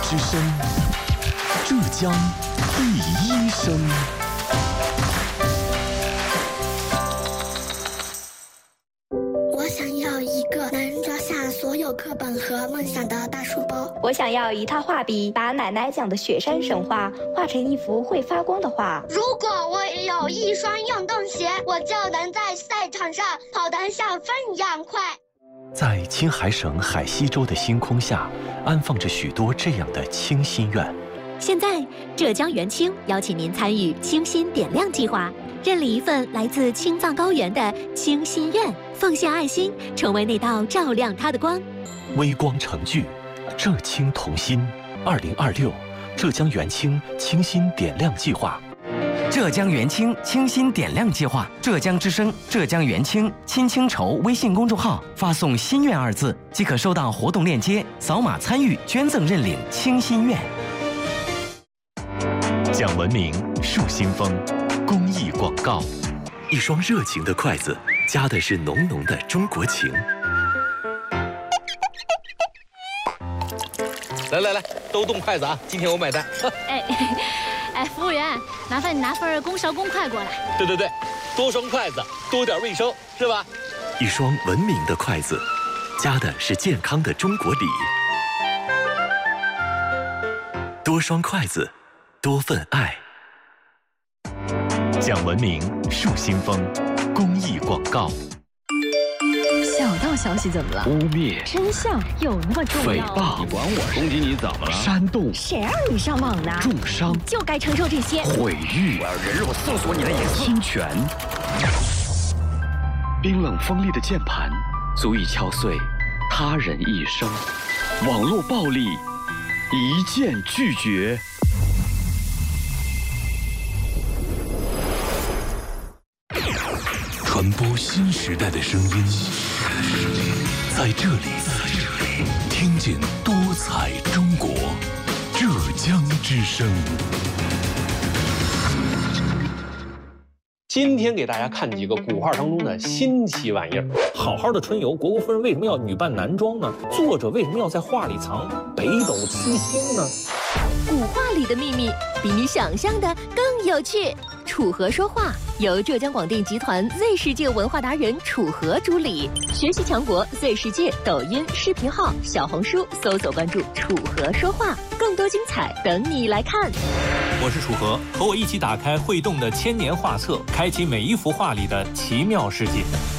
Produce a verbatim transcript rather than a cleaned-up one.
之声，浙江第一声。 我想要一个能装下所有课本和梦想的大书包。 我想要一套画笔，把奶奶讲的雪山神话画成一幅会发光的画。 如果我也有一双运动鞋，我就能在赛场上跑得像风一样快。 在青海省海西州的星空下，安放着许多这样的清心愿。 现在，浙江元清邀请您参与清心点亮计划，认领一份来自青藏高原的清心愿，奉献爱心，成为那道照亮它的光。 微光成炬，浙青同心。二零二六，浙江元清清心点亮计划。 浙江元清清心点亮计划，浙江之声、浙江元清亲清筹微信公众号发送“心愿”二字，即可收到活动链接，扫码参与捐赠认领清心愿。 讲文明，树新风，公益广告。一双热情的筷子，夹的是浓浓的中国情。 来来来，都动筷子啊！今天我买单。 哎。哎，服务员，麻烦你拿份公勺公筷过来。 对对对，多双筷子，多点卫生，是吧？ 一双文明的筷子，夹的是健康的中国礼。多双筷子，多份爱。讲文明，树新风，公益广告。 小道消息怎么了？ 污蔑， 真相有那么重要？ 诽谤，你管我攻击你怎么了？煽动， 谁让你上网的？ 重伤， 就该承受这些。 毁誉， 我要人肉搜索你的隐私。 侵权，冰冷锋利的键盘，足以敲碎他人一生。网络暴力，一键拒绝。 传播新时代的声音，在这里，听见多彩中国，浙江之声。 今天给大家看几个古画当中的新奇玩意儿。好好的春游，虢国夫人为什么要女扮男装呢？作者为什么要在画里藏北斗七星呢？ 古画里的秘密比你想象的更有趣。楚河说话由浙江广电集团 Z 世界文化达人楚河主理，学习强国 Z 世界抖音视频号、小红书搜索关注楚河说话，更多精彩等你来看。 我是楚河，和我一起打开会动的千年画册，开启每一幅画里的奇妙世界。